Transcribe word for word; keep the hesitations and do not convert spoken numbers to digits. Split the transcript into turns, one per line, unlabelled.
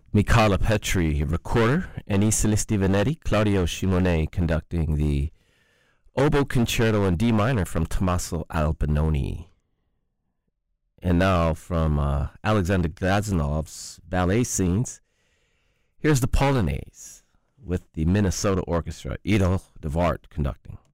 Michala Petri, recorder, Annie Celesti Vanetti, Claudio Shimone conducting the oboe concerto in D minor from Tommaso Albinoni. And now from uh, Alexander Glazanov's ballet scenes, here's the Polonaise with the Minnesota Orchestra, Ido de Vart conducting.